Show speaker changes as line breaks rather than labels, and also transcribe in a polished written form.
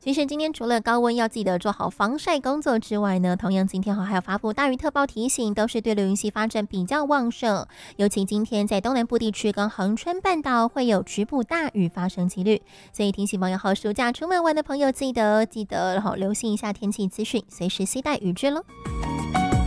其实今天除了高温要记得做好防晒工作之外呢，同样今天还有发布大雨特报提醒，都是对流云系发展比较旺盛。尤其今天在东南部地区跟恒春半岛会有局部大雨发生几率，所以提醒网友好，暑假出门玩的朋友记得留心一下天气资讯，随时携带雨具喽。